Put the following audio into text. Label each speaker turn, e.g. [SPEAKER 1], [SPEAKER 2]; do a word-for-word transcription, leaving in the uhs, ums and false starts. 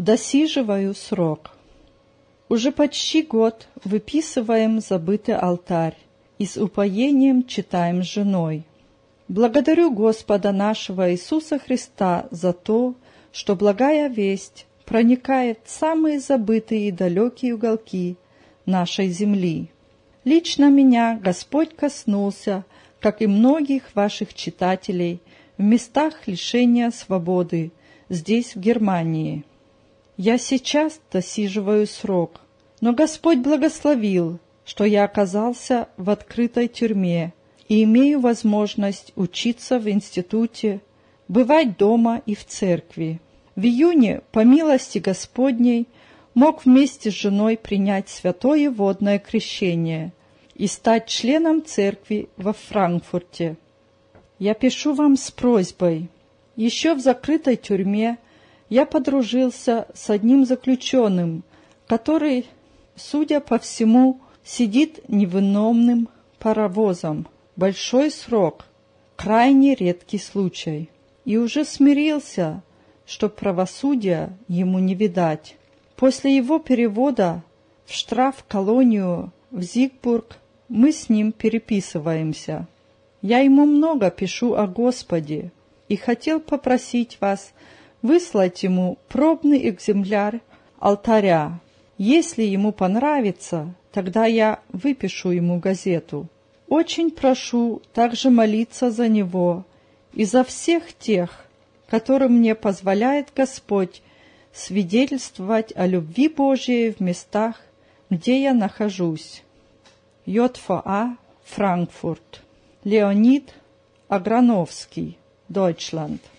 [SPEAKER 1] Досиживаю срок. Уже почти год выписываем забытый алтарь и с упоением читаем с женой. Благодарю Господа нашего Иисуса Христа за то, что благая весть проникает в самые забытые и далекие уголки нашей земли. Лично меня Господь коснулся, как и многих ваших читателей, в местах лишения свободы, здесь, в Германии. Я сейчас досиживаю срок, но Господь благословил, что я оказался в открытой тюрьме и имею возможность учиться в институте, бывать дома и в церкви. В июне, по милости Господней, мог вместе с женой принять святое водное крещение и стать членом церкви во Франкфурте. Я пишу вам с просьбой. Еще в закрытой тюрьме я подружился с одним заключенным, который, судя по всему, сидит невиновным паровозом. Большой срок, крайне редкий случай. И уже смирился, что правосудия ему не видать. После его перевода в штраф-колонию в Зигбург мы с ним переписываемся. Я ему много пишу о Господе и хотел попросить вас выслать ему пробный экземпляр алтаря. Если ему понравится, тогда я выпишу ему газету. Очень прошу также молиться за него и за всех тех, которым мне позволяет Господь свидетельствовать о любви Божией в местах, где я нахожусь. ЙФА, Франкфурт. Леонид Аграновский, Deutschland.